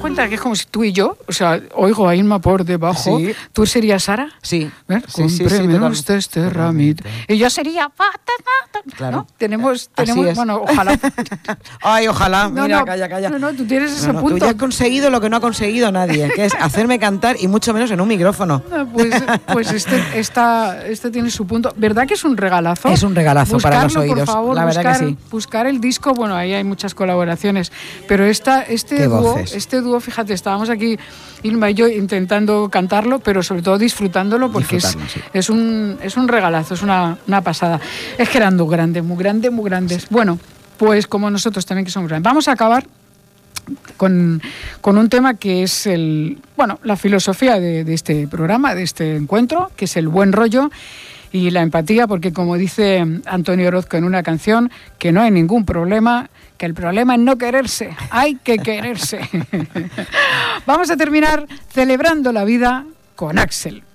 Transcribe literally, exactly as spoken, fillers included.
cuenta que es como si tú y yo, o sea, oigo a Inma por debajo, Sí. ¿tú serías Sara? Sí. ¿Ver? Sí, sí, sí, Cómpreme total- usted este ramito. Y yo sería... pa, ta, ta, ta, Claro. ¿no? Tenemos, Así tenemos es. bueno, ojalá. Ay, ojalá. No, Mira, no, calla, calla. No, no, tú tienes ese No, no, tú punto. ya has conseguido lo que no ha conseguido nadie, que es hacerme cantar y mucho menos en un micrófono. Ah, Pues, pues este, esta, este tiene su punto. ¿Verdad que es un regalazo? Es un regalazo para los Buscarlo, oídos, por favor, la verdad buscar, que sí. Buscar el disco, bueno, ahí hay muchas colaboraciones, pero esta, este Qué dúo, voces. este dúo, fíjate, estábamos aquí, Inma y yo, intentando cantarlo, pero sobre todo disfrutándolo, porque Disfrutarlo, es, sí. es, un, es un regalazo, es una, una pasada. Es que eran muy grandes, muy grandes, muy grandes. Bueno, pues como nosotros también que somos grandes. Vamos a acabar Con, con un tema que es el, bueno, la filosofía de, de este programa, de este encuentro, que es el buen rollo y la empatía, porque como dice Antonio Orozco en una canción, que no hay ningún problema, que el problema es no quererse, hay que quererse. Vamos a terminar celebrando la vida con Axel.